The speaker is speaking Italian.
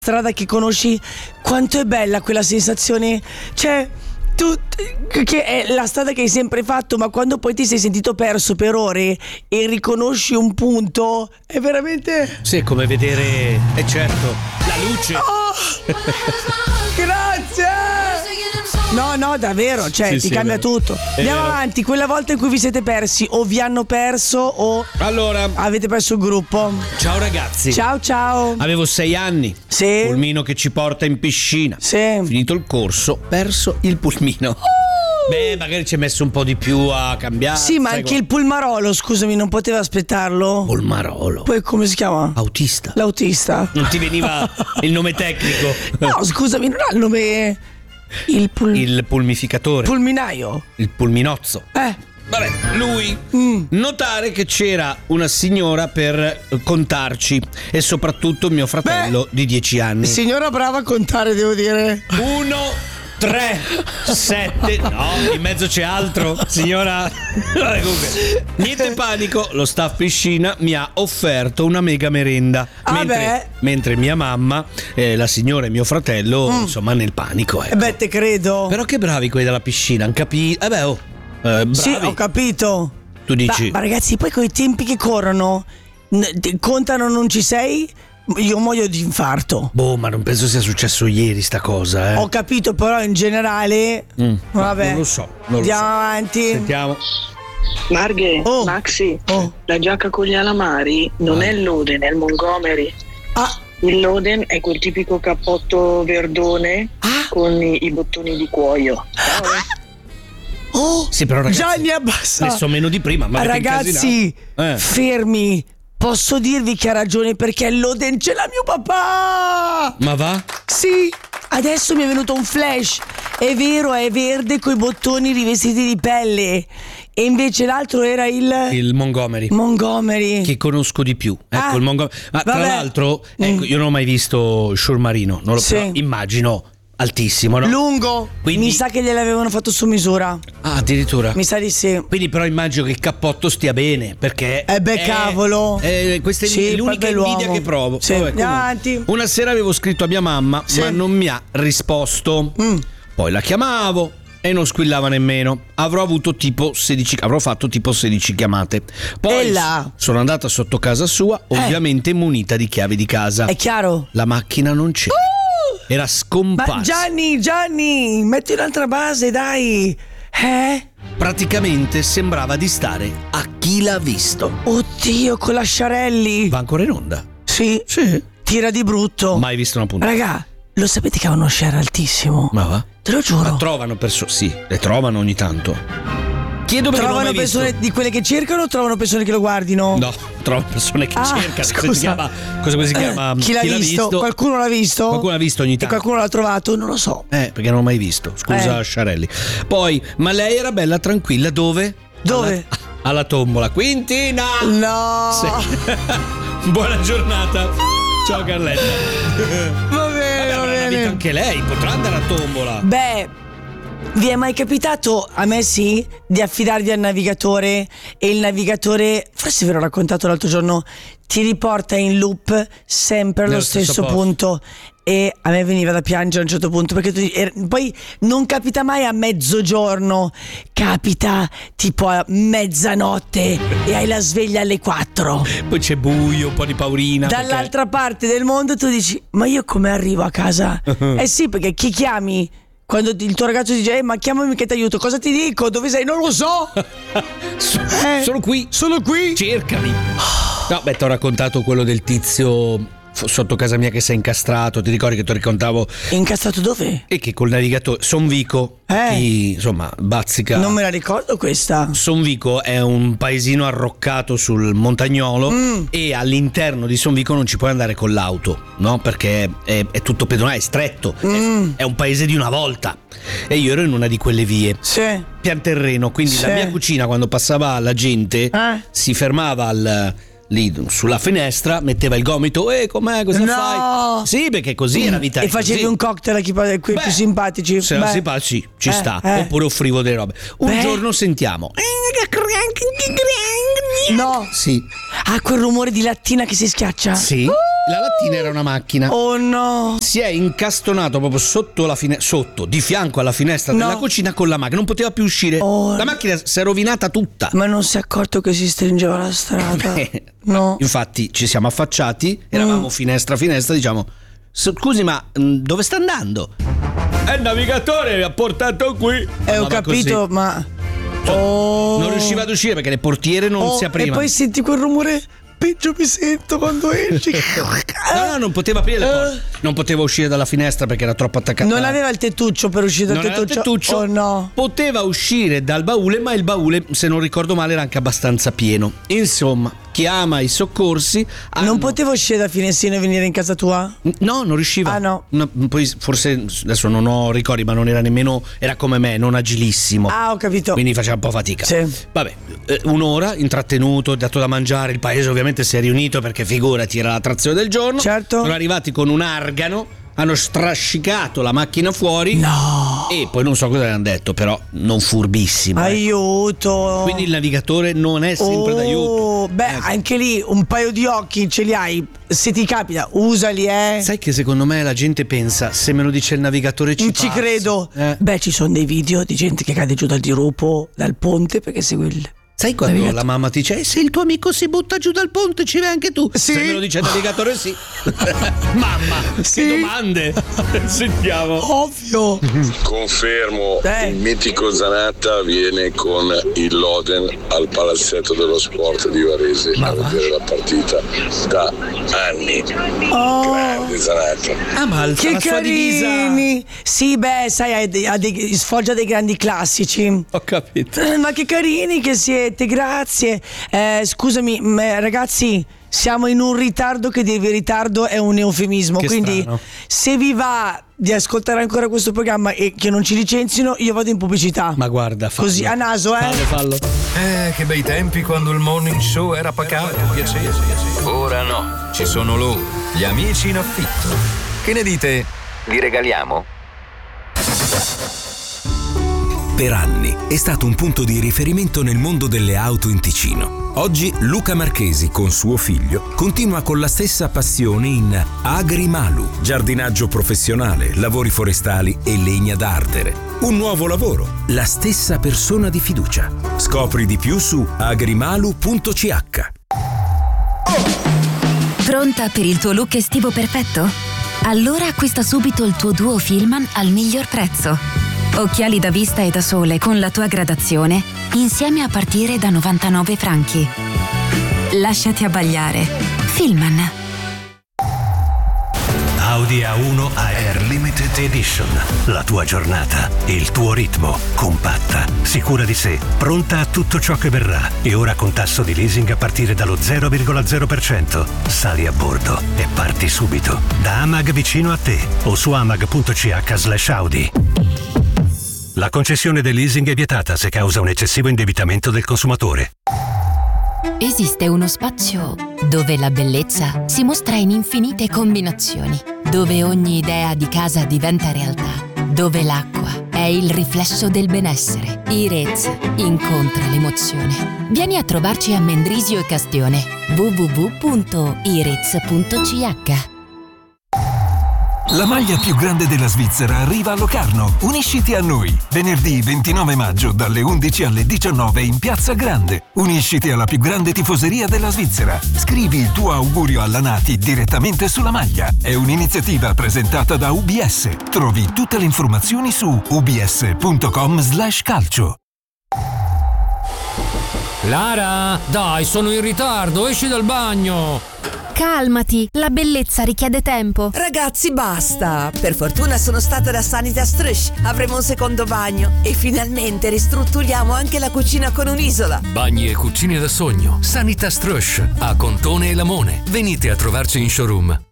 strada che conosci, quanto è bella quella sensazione, cioè che è la strada che hai sempre fatto, ma quando poi ti sei sentito perso per ore e riconosci un punto, è veramente... Sì, è come vedere, certo, la luce. Grazie! No, davvero, cioè Sì, ti cambia tutto. Andiamo avanti, quella volta in cui vi siete persi o vi hanno perso o allora avete perso il gruppo. Ciao ragazzi. Ciao. Avevo 6 anni. Sì. Pulmino che ci porta in piscina. Sì. Finito il corso, perso il pulmino. Beh, magari ci hai messo un po' di più a cambiare. Sì, ma anche il pulmarolo, scusami, non poteva aspettarlo? Polmarolo. Poi come si chiama? Autista. L'autista. Non ti veniva il nome tecnico? No, scusami, non ha il nome. Il pulmificatore. Pulminaio. Il pulminozzo. Vabbè, lui notare che c'era una signora per contarci e soprattutto mio fratello di 10 anni. Signora brava a contare, devo dire. 1, 3, 7. No, in mezzo c'è altro, signora. Comunque, niente panico, lo staff piscina mi ha offerto una mega merenda. Mentre mia mamma, la signora e mio fratello, insomma, nel panico. Ecco. Te credo. Però che bravi quelli della piscina, hanno capito. Bravi. Sì, ho capito. Tu dici. Ma ragazzi, poi con i tempi che corrono, contano non ci sei? Io muoio di infarto. Ma non penso sia successo ieri sta cosa, Ho capito, però in generale vabbè. Non lo so. Andiamo avanti. Sentiamo. Marghe, Maxi, la giacca con gli alamari non è il Loden, è il Montgomery. Il Loden è quel tipico cappotto verdone con i bottoni di cuoio. Sì, però ragazzi, Gianni, abbassa. ne so meno di prima, ma ragazzi, fermi. Posso dirvi che ha ragione, perché il Loden ce l'ha mio papà. Ma va? Sì, adesso mi è venuto un flash. È vero, è verde coi bottoni rivestiti di pelle. E invece l'altro era il Montgomery. Che conosco di più. Ecco, il Montgomery. Ma tra l'altro, ecco, io non ho mai visto Sciurmarino, però immagino immagino no? Lungo. Quindi... mi sa che gliel'avevano fatto su misura. Addirittura. Mi sa di sì. Quindi però immagino che il cappotto stia bene, perché cavolo. questa è l'unica invidia che provo. Andiamo avanti. Una sera avevo scritto a mia mamma, ma non mi ha risposto. Poi la chiamavo e non squillava nemmeno. Avrò fatto tipo 16 chiamate. Poi sono andata sotto casa sua, ovviamente munita di chiavi di casa. È chiaro. La macchina non c'era. Era scomparsa. Ma Gianni, metti un'altra base, dai. Praticamente sembrava di stare a Chi l'ha visto. Oddio, con la Sciarelli. Va ancora in onda? Sì. Tira di brutto. Mai visto una puntata. Raga, lo sapete che ha uno share altissimo? Ma va? Te lo giuro. Ma trovano persone, sì, le trovano ogni tanto. Chiedo perché trovano non ho mai persone visto. Di quelle che cercano o trovano persone che lo guardino? No, trovano persone che cercano. Scusa. Cosa si chiama? Chi l'ha visto? Qualcuno l'ha visto? Qualcuno l'ha visto ogni tanto. E qualcuno l'ha trovato? Non lo so. Perché non l'ho mai visto. Scusa, Sciarelli. Poi, ma lei era bella tranquilla. Dove? Alla tombola. Quintina! No! Sì. Buona giornata. Ciao Carletta. Va bene. Anche lei potrà andare a tombola. Vi è mai capitato, a me sì, di affidarvi al navigatore e il navigatore, forse ve l'ho raccontato l'altro giorno, ti riporta in loop sempre allo stesso punto? E a me veniva da piangere a un certo punto, perché poi non capita mai a mezzogiorno, capita tipo a mezzanotte e hai la sveglia alle 4. Poi c'è buio, un po' di paurina. Dall'altra parte del mondo tu dici, ma io come arrivo a casa? Sì, perché chi chiami? Quando il tuo ragazzo dice ma chiamami che ti aiuto, cosa ti dico? Dove sei? Non lo so. Sono qui. Cercami. No, ti ho raccontato quello del tizio sotto casa mia che si è incastrato. Ti ricordi che ti raccontavo? Incastrato dove? E che col navigatore Sonvico, insomma, bazzica. Non me la ricordo questa. Sonvico è un paesino arroccato sul montagnolo e all'interno di Sonvico non ci puoi andare con l'auto, no? Perché è tutto pedonale, è stretto. È un paese di una volta. E io ero in una di quelle vie. Sì. Pian terreno, quindi la mia cucina, quando passava la gente, si fermava lì sulla finestra, metteva il gomito, com'è, cosa fai? Sì, perché così era vita. E facevi un cocktail a chi più simpatici? Se non si fa, sì, ci sta. Oppure offrivo delle robe. Un giorno sentiamo. No. Sì. Quel rumore di lattina che si schiaccia. Sì. La lattina era una macchina. Oh no. Si è incastonato proprio sotto la sotto, di fianco alla finestra della cucina con la macchina. Non poteva più uscire. La macchina si è rovinata tutta. Ma non si è accorto che si stringeva la strada? No. Infatti ci siamo affacciati, eravamo finestra a finestra, diciamo: scusi, ma dove sta andando? Il navigatore mi ha portato qui. Ho capito, così. Ma non riusciva ad uscire perché le portiere non si aprivano. E poi senti quel rumore. Peggio mi sento quando esci. No, non poteva aprire le porte. Non poteva uscire dalla finestra perché era troppo attaccata. Non aveva il tettuccio per uscire dal tettuccio. Oh no. Poteva uscire dal baule, ma il baule, se non ricordo male, era anche abbastanza pieno. Insomma, chiama i soccorsi. Non poteva uscire dal finestrino e venire in casa tua? No, non riusciva. Ah no. Poi forse adesso non ho ricordi, ma non era nemmeno, era come me, non agilissimo. Ah, ho capito. Quindi faceva un po' fatica. Sì. Vabbè, un'ora intrattenuto, dato da mangiare, il paese ovviamente si è riunito perché figurati, era l'attrazione del giorno. Certo. Sono arrivati con un argano, hanno strascicato la macchina fuori. No. E poi non so cosa le hanno detto, però non furbissimo. Aiuto. Quindi il navigatore non è sempre d'aiuto. Beh, anche lì un paio di occhi ce li hai. Se ti capita, usali, Sai che secondo me la gente pensa: se me lo dice il navigatore ci passo. Credo. Beh, ci sono dei video di gente che cade giù dal dirupo, dal ponte, perché segue il... Sai quando la mamma ti dice: se il tuo amico si butta giù dal ponte ci vai anche tu? Sì. Se me lo dice il navigatore, sì. Mamma, sì. Che domande. Sentiamo. Ovvio. Confermo, il mitico Zanatta viene con il Loden al palazzetto dello sport di Varese a vedere la partita da anni. Grande Zanatta. Ma che carini. Sì, beh, sai, sfoggia dei grandi classici. Ho capito. Ma che carini che siete. Grazie. Scusami, ragazzi, siamo in un ritardo che di ritardo è un eufemismo. Che quindi strano. Se vi va di ascoltare ancora questo programma e che non ci licenzino, io vado in pubblicità. Ma guarda, fallo. Così a naso, Fallo. Che bei tempi quando il morning show era pacato, piacere. Ora no, ci sono loro, gli amici in affitto. Che ne dite? Li regaliamo? Per anni è stato un punto di riferimento nel mondo delle auto in Ticino. Oggi Luca Marchesi con suo figlio continua con la stessa passione in Agrimalu, giardinaggio professionale, lavori forestali e legna da ardere. Un nuovo lavoro, la stessa persona di fiducia. Scopri di più su agrimalu.ch. Pronta per il tuo look estivo perfetto? Allora acquista subito il tuo duo Filman al miglior prezzo. Occhiali da vista e da sole con la tua gradazione, insieme a partire da 99 franchi. Lasciati abbagliare. Filman. Audi A1 Air Limited Edition. La tua giornata, il tuo ritmo, compatta, sicura di sé, pronta a tutto ciò che verrà. E ora con tasso di leasing a partire dallo 0,0%. Sali a bordo e parti subito. Da Amag vicino a te o su amag.ch/Audi. La concessione del leasing è vietata se causa un eccessivo indebitamento del consumatore. Esiste uno spazio dove la bellezza si mostra in infinite combinazioni, dove ogni idea di casa diventa realtà, dove l'acqua è il riflesso del benessere. Irez incontra l'emozione. Vieni a trovarci a Mendrisio e Castione. www.irez.ch. La maglia più grande della Svizzera arriva a Locarno. Unisciti a noi. Venerdì 29 maggio dalle 11 alle 19 in Piazza Grande. Unisciti alla più grande tifoseria della Svizzera. Scrivi il tuo augurio alla Nati direttamente sulla maglia. È un'iniziativa presentata da UBS. Trovi tutte le informazioni su ubs.com/calcio. Lara, dai, sono in ritardo, esci dal bagno. Calmati, la bellezza richiede tempo. Ragazzi, basta! Per fortuna sono stata da Sanitas Trush. Avremo un secondo bagno e finalmente ristrutturiamo anche la cucina con un'isola. Bagni e cucine da sogno. Sanitas Trush a Contone e Lamone. Venite a trovarci in showroom.